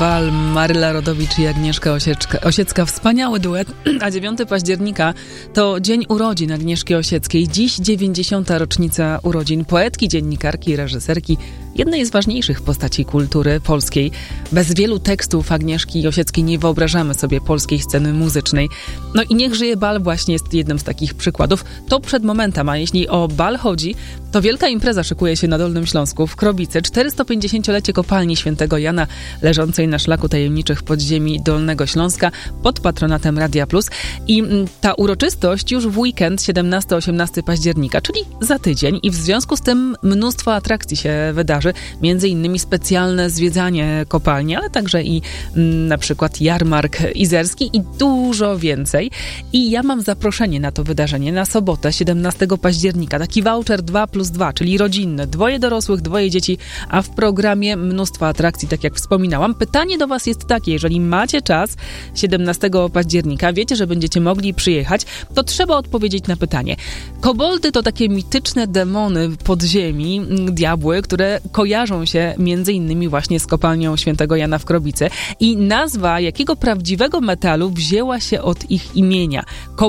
Bal, Maryla Rodowicz i Agnieszka Osiecka. Wspaniały duet. A 9 października to dzień urodzin Agnieszki Osieckiej. Dziś 90. rocznica urodzin poetki, dziennikarki i reżyserki, jednej z ważniejszych postaci kultury polskiej. Bez wielu tekstów Agnieszki Osieckiej nie wyobrażamy sobie polskiej sceny muzycznej. No i Niech żyje Bal właśnie jest jednym z takich przykładów. To przed momentem, a jeśli o Bal chodzi, to wielka impreza szykuje się na Dolnym Śląsku w Krobice. 450-lecie kopalni Świętego Jana, leżącej na szlaku tajemniczych podziemi Dolnego Śląska pod patronatem Radia Plus. I ta uroczystość już w weekend 17-18 października, czyli za tydzień, i w związku z tym mnóstwo atrakcji się wydarzy. Między innymi specjalne zwiedzanie kopalni, ale także i na przykład jarmark izerski i dużo więcej. I ja mam zaproszenie na to wydarzenie na sobotę 17 października. Taki voucher 2+2, czyli rodzinny. 2 dorosłych, 2 dzieci, a w programie mnóstwo atrakcji, tak jak wspominałam. Pytanie do was jest takie: jeżeli macie czas 17 października, wiecie, że będziecie mogli przyjechać, to trzeba odpowiedzieć na pytanie. Koboldy to takie mityczne demony podziemi, diabły, które kojarzą się między innymi właśnie z kopalnią Świętego Jana w Krobice. I nazwa jakiego prawdziwego metalu wzięła się od ich imienia.